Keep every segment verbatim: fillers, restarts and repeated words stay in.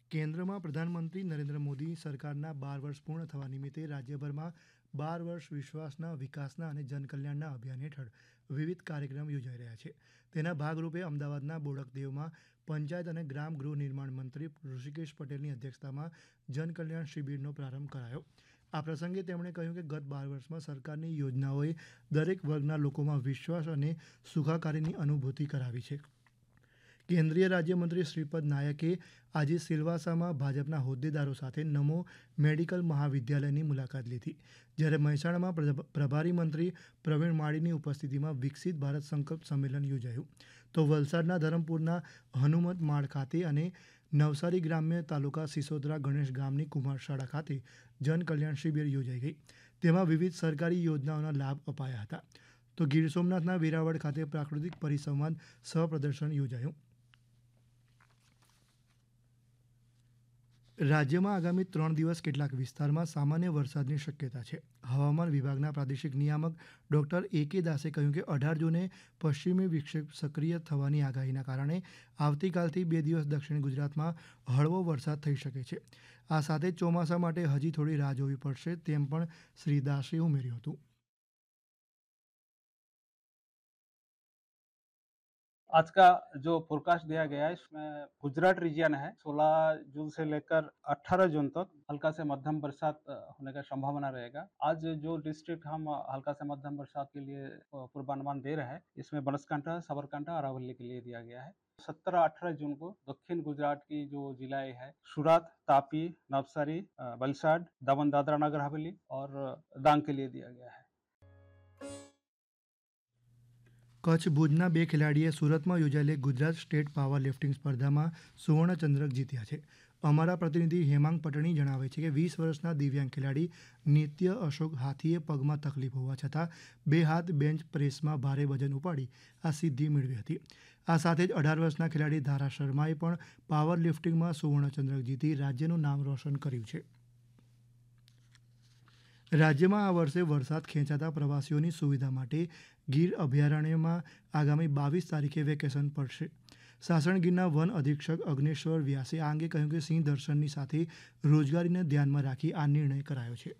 કેન્દ્રમાં પ્રધાનમંત્રી નરેન્દ્ર મોદી સરકારના બાર વર્ષ પૂર્ણ થવા નિમિત્તે રાજ્યભરમાં બાર વર્ષ વિશ્વાસના વિકાસના અને જનકલ્યાણના અભિયાન હેઠળ વિવિધ કાર્યક્રમ યોજાઈ રહ્યા છે. તેના ભાગરૂપે અમદાવાદના બોડકદેવમાં પંચાયત અને ગ્રામ ગૃહ નિર્માણ મંત્રી ઋષિકેશ પટેલની અધ્યક્ષતામાં જનકલ્યાણ શિબિરનો પ્રારંભ કરાયો. આ પ્રસંગે તેમણે કહ્યું કે ગત બાર વર્ષમાં સરકારની યોજનાઓએ દરેક વર્ગના લોકોમાં વિશ્વાસ અને સુખાકારીની અનુભૂતિ કરાવી છે. કેન્દ્રીય રાજ્યમંત્રી શ્રીપદ નાયકે આજે સિલવાસામાં ભાજપના હોદ્દેદારો સાથે નમો મેડિકલ મહાવિદ્યાલયની મુલાકાત લીધી, જ્યારે મહેસાણામાં પ્રભારી મંત્રી પ્રવીણ માળીની ઉપસ્થિતિમાં વિકસિત ભારત સંકલ્પ સંમેલન યોજાયું. તો વલસાડના ધરમપુરના હનુમત માળ ખાતે અને નવસારી ગ્રામ્ય તાલુકા સિસોદરા ગણેશ ગામની કુમાર શાળા ખાતે જનકલ્યાણ શિબિર યોજાઈ ગઈ. તેમાં વિવિધ સરકારી યોજનાઓના લાભ અપાયા હતા. તો ગીર સોમનાથના વેરાવળ ખાતે પ્રાકૃતિક પરિસંવાદ સહ પ્રદર્શન યોજાયું. રાજ્યમાં આગામી ત્રણ દિવસ કેટલાક વિસ્તારમાં સામાન્ય વરસાદની શક્યતા છે. હવામાન વિભાગના પ્રાદેશિક નિયામક ડોક્ટર એ કે દાસે કહ્યું કે અઢાર જૂને પશ્ચિમી વિક્ષેપ સક્રિય થવાની આગાહીના કારણે આવતીકાલથી બે દિવસ દક્ષિણ ગુજરાતમાં હળવો વરસાદ થઈ શકે છે. આ સાથે ચોમાસા માટે હજી થોડી રાહ જોવી પડશે તેમ પણ શ્રી દાસે ઉમેર્યું હતું. आज का जो फोरकास्ट दिया गया है इसमें गुजरात रीजन है सोलह जून से लेकर अठारह जून तक हल्का से मध्यम बरसात होने का संभावना रहेगा। आज जो डिस्ट्रिक्ट हम हल्का से मध्यम बरसात के लिए पूर्वानुमान दे रहे हैं इसमें बनासकांठा, साबरकांठा, अरावली के लिए दिया गया है। सत्रह अठारह जून को दक्षिण गुजरात की जो जिलाएं हैं सूरत, तापी, नवसारी, वलसाड, दमन दादरा नगर हवेली और डांग के लिए दिया गया है। કચ્છ ભુજના બે ખેલાડીએ સુરતમાં યોજાયેલી ગુજરાત સ્ટેટ પાવર લિફ્ટિંગ સ્પર્ધામાં સુવર્ણચંદ્રક જીત્યા છે. અમારા પ્રતિનિધિ હેમાંગ પટણી જણાવે છે કે વીસ વર્ષના દિવ્યાંગ ખેલાડી નિત્ય અશોક હાથીએ પગમાં તકલીફ હોવા છતાં બે હાથ બેન્ચ પ્રેસમાં ભારે વજન ઉપાડી આ સિદ્ધિ મેળવી હતી. આ સાથે જ અઢાર વર્ષના ખેલાડી ધારા શર્માએ પણ પાવર લિફ્ટિંગમાં સુવર્ણચંદ્રક જીતી રાજ્યનું નામ રોશન કર્યું છે. રાજ્યમાં આ વર્ષે વરસાદ ખેંચાતા પ્રવાસીઓની સુવિધા માટે ગીર અભયારણ્યમાં આગામી બાવીસ તારીખે વેકેશન પડશે. સાસણ ગીરના વન અધિક્ષક અગ્નેશ્વર વ્યાસે આ અંગે કહ્યું કે સિંહ દર્શનની સાથે રોજગારીને ધ્યાનમાં રાખી આ નિર્ણય કરાયો છે.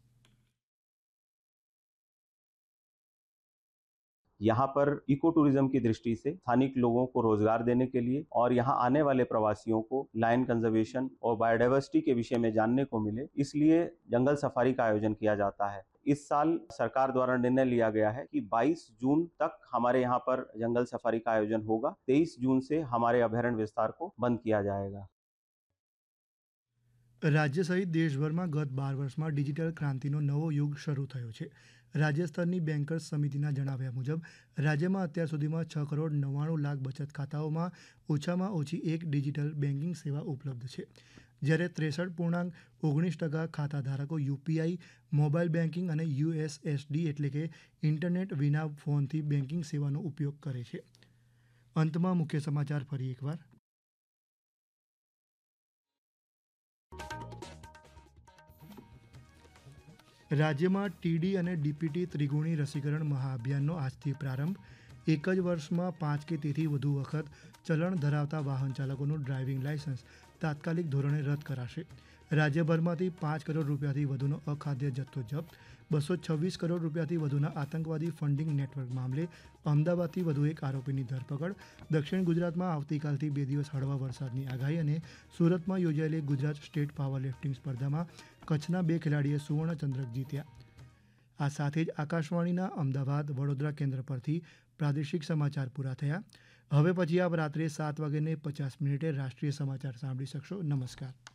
यहाँ पर इको टूरिज्म की दृष्टि से स्थानिक लोगों को रोजगार देने के लिए और यहाँ आने वाले प्रवासियों को लायन कंजर्वेशन और बायोडाइवर्सिटी के विषय में जानने को मिले, इसलिए जंगल सफारी का आयोजन किया जाता है. इस साल सरकार द्वारा निर्णय लिया गया है कि बाईस जून तक हमारे यहाँ पर जंगल सफारी का आयोजन होगा. तेईस जून से हमारे अभयारण्य विस्तार को बंद किया जाएगा. રાજ્ય સહિત દેશભરમાં ગત બાર વર્ષમાં ડિજિટલ ક્રાંતિનો નવો યુગ શરૂ થયો છે. રાજ્ય સ્તરની બેન્કર્સ સમિતિના જણાવ્યા મુજબ રાજ્યમાં અત્યાર સુધીમાં છ કરોડ નવ્વાણું લાખ બચત ખાતાઓમાં ઓછામાં ઓછી એક ડિજિટલ બેન્કિંગ સેવા ઉપલબ્ધ છે, જ્યારે ત્રેસઠ પૂર્ણાંક ઓગણીસ ટકા ખાતાધારકો યુપીઆઈ, મોબાઈલ બેન્કિંગ અને યુએસએસડી એટલે કે ઇન્ટરનેટ વિના ફોનથી બેન્કિંગ સેવાનો ઉપયોગ કરે છે. અંતમાં મુખ્ય સમાચાર ફરી એકવાર. રાજ્યમાં ટીડી અને ડીપીટી ત્રિગુણી રસીકરણ મહાઅભિયાનનો આજથી પ્રારંભ. એક જ વર્ષમાં પાંચ કે તેથી વધુ વખત ચલણ ધરાવતા વાહન ચાલકોનું ડ્રાઇવિંગ લાયસન્સ તાત્કાલિક ધોરણે રદ કરાશે. રાજ્યભરમાંથી પાંચ કરોડ રૂપિયાથી વધુનો અખાદ્ય જથ્થો જપ્ત. બસો છવ્વીસ કરોડ રૂપિયાથી વધુના આતંકવાદી ફંડિંગ નેટવર્ક મામલે અમદાવાદથી વધુ એક આરોપીની ધરપકડ. દક્ષિણ ગુજરાતમાં આવતીકાલથી બે દિવસ હળવા વરસાદની આગાહી અને સુરતમાં યોજાયેલી ગુજરાત સ્ટેટ પાવર લિફ્ટિંગ સ્પર્ધામાં કચ્છના બે ખેલાડીએ સુવર્ણચંદ્રક જીત્યા. આ સાથે જ આકાશવાણીના અમદાવાદ વડોદરા કેન્દ્ર પરથી પ્રાદેશિક સમાચાર પૂરા થયા. હવે પછી આપ રાત્રે સાત વાગ્યાને પચાસ મિનિટે રાષ્ટ્રીય સમાચાર સાંભળી શકશો. નમસ્કાર.